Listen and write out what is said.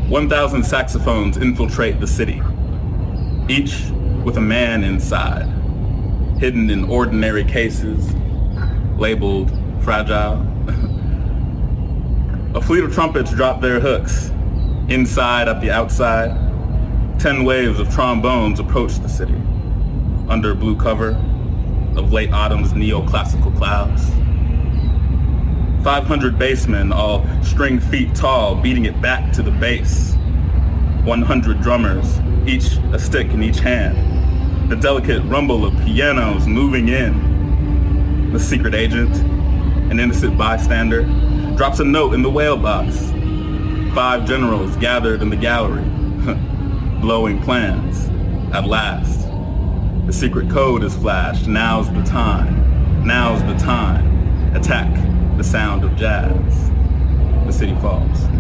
1,000 saxophones infiltrate the city, each with a man inside, hidden in ordinary cases, labeled fragile. A fleet of trumpets drop their hooks, inside at the outside. 10 waves of trombones approach the city, under blue cover of late autumn's neoclassical clouds. 500 bassmen, all string feet tall, beating it back to the bass. 100 drummers, each a stick in each hand. The delicate rumble of pianos moving in. The secret agent, an innocent bystander, drops a note in the whale box. 5 generals gathered in the gallery, blowing plans. At last, the secret code is flashed. Now's the time. Now's the time. Attack the sound of jazz. The city falls.